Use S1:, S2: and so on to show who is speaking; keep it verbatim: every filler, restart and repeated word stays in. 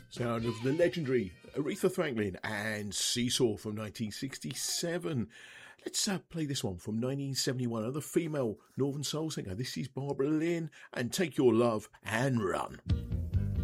S1: Sound of the legendary Aretha Franklin and Seesaw from nineteen sixty-seven. Let's uh, play this one from nineteen seventy-one. Another female Northern soul singer. This is Barbara Lynn and Take Your Love and Run.